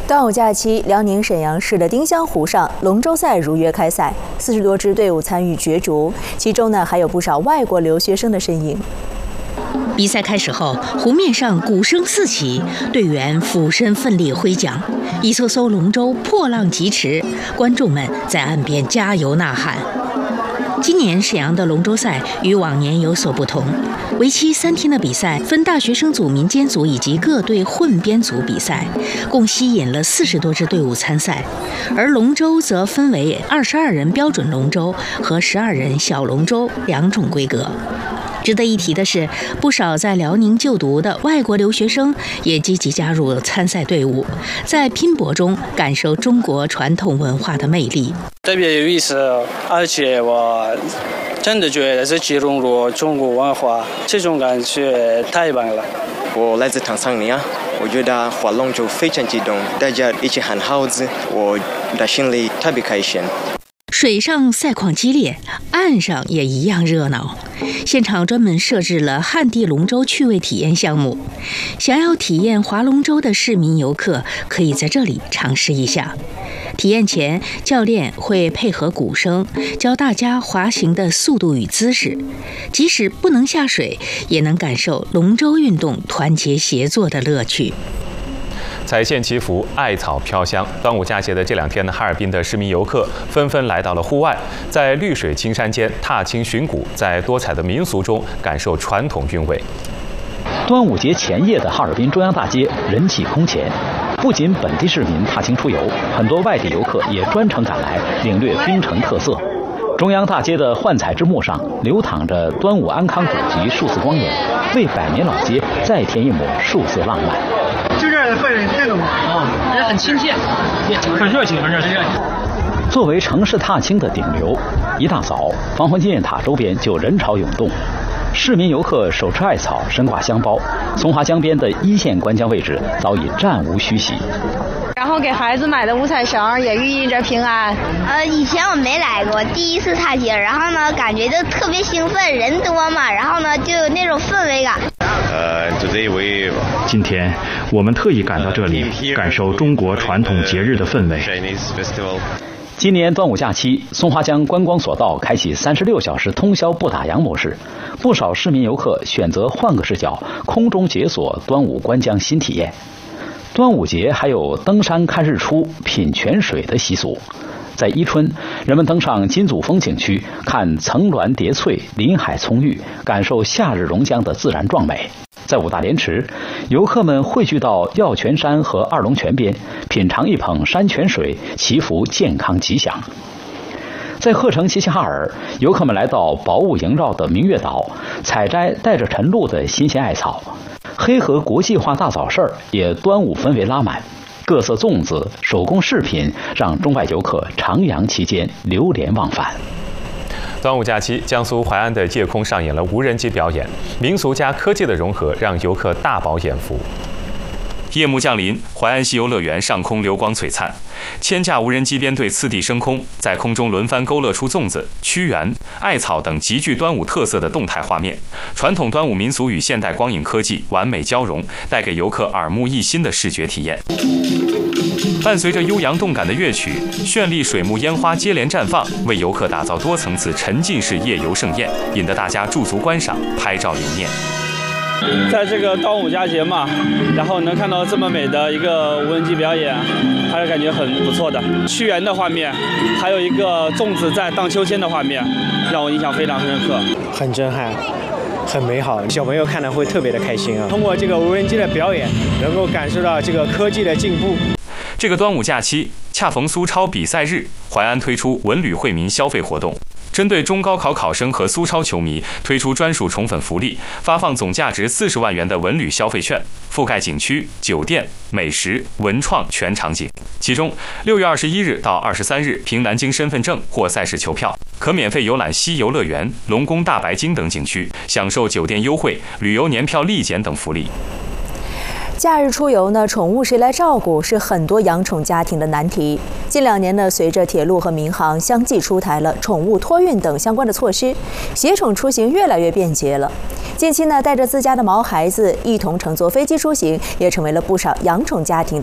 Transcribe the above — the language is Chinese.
端午假期，辽宁沈阳市的丁香湖上龙舟赛如约开赛，40多支队伍参与角逐，其中呢还有不少外国留学生的身影。 比赛开始后，湖面上鼓声四起，队员俯身奋力挥桨，一艘艘龙舟破浪疾驰，观众们在岸边加油呐喊。今年沈阳的龙舟赛与往年有所不同，为期3天的比赛分大学生组、民间组以及各队混编组比赛，共吸引了40多支队伍参赛。而龙舟则分为22人标准龙舟和12人小龙舟2种规格。值得一提的是，不少在辽宁就读的外国留学生也积极加入参赛队伍，在拼搏中感受中国传统文化的魅力。 特别有意思，而且我真的觉得自己融入中国文化，这种感觉太棒了。 我来自坦桑尼亚，我觉得划龙舟非常激动，大家一起喊号子，我的心里特别开心。 水上赛况激烈，岸上也一样热闹。现场专门设置了旱地龙舟趣味体验项目，想要体验划龙舟的市民游客可以在这里尝试一下。体验前，教练会配合鼓声教大家滑行的速度与姿势，即使不能下水，也能感受龙舟运动团结协作的乐趣。 彩线祈福，艾草飘香。端午佳节的这2天呢，哈尔滨的市民游客纷纷来到了户外，在绿水青山间踏青寻古，在多彩的民俗中感受传统韵味。 端午节前夜的哈尔滨中央大街人气空前，不仅本地市民踏青出游，很多外地游客也专程赶来领略冰城特色。中央大街的幻彩之幕上流淌着端午安康主题数字光影，为百年老街再添一抹数字浪漫。 就这儿的氛围太浓了啊，而且很亲切，很热情，很热情。 作为城市踏青的顶流，一大早，防洪纪念塔周边就人潮涌动，市民游客手持艾草，身挂香包，松花江边的1线观江位置早已战无虚席。 然后给孩子买的五彩绳也寓意着平安。 以前我没来过，第一次踏青，然后呢，感觉就特别兴奋，人多嘛，然后呢，就有那种氛围感。 今天我们特意赶到这里，感受中国传统节日的氛围。 今年端午假期，松花江观光索道开启36小时通宵不打烊模式，不少市民游客选择换个视角，空中解锁端午观江新体验。端午节还有登山看日出、品泉水的习俗。在伊春，人们登上金祖峰景区，看层峦叠翠、林海葱郁，感受夏日榕江的自然壮美。在五大连池，游客们汇聚到药泉山和二龙泉边，品尝一捧山泉水，祈福健康吉祥。在鹤城齐齐哈尔，游客们来到薄雾萦绕的明月岛，采摘带着晨露的新鲜艾草。黑河国际化大早市也端午氛围拉满，各色粽子、手工饰品让中外游客徜徉其间，流连忘返。 端午假期，江苏淮安的夜空上演了无人机表演，民俗加科技的融合让游客大饱眼福。夜幕降临，淮安西游乐园上空流光璀璨，1000架无人机编队次第升空，在空中轮番勾勒出粽子、屈原、艾草等极具端午特色的动态画面。传统端午民俗与现代光影科技完美交融，带给游客耳目一新的视觉体验。伴随着悠扬动感的乐曲，绚丽水幕烟花接连绽放，为游客打造多层次沉浸式夜游盛宴，引得大家驻足观赏、拍照留念。 在这个端午佳节嘛，然后能看到这么美的一个无人机表演，还是感觉很不错的。屈原的画面，还有一个粽子在荡秋千的画面，让我印象非常深刻， 很震撼，很美好，小朋友看了会特别的开心啊！通过这个无人机的表演，能够感受到这个科技的进步。 这个端午假期恰逢苏超比赛日，淮安推出文旅惠民消费活动。针对中高考考生和苏超球迷推出专属宠粉福利，发放总价值40万元的文旅消费券，覆盖景区、酒店、美食、文创全场景。其中6月21日到23日凭南京身份证或赛事球票，可免费游览西游乐园、龙宫大白鲸等景区，享受酒店优惠、旅游年票立减等福利。 假日出游呢，宠物谁来照顾是很多养宠家庭的难题。近2年呢，随着铁路和民航相继出台了宠物托运等相关的措施，携宠出行越来越便捷了。近期呢，带着自家的毛孩子一同乘坐飞机出行，也成为了不少养宠家庭的